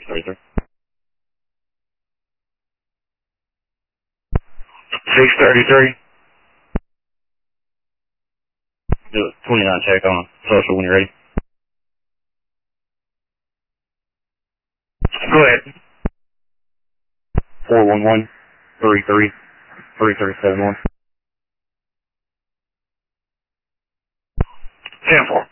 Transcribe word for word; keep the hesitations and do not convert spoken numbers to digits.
thirty-three. six thirty-three. Do a twenty-nine check on social when you're ready. Go ahead. four one one, three three, three three seven one. ten four.